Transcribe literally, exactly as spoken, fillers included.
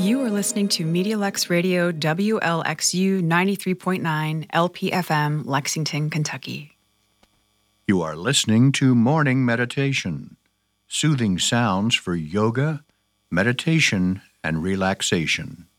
You are listening to MediaLux Radio W L X U ninety-three point nine L P F M, Lexington, Kentucky. You are listening to Morning Meditation, soothing sounds for yoga, meditation, and relaxation.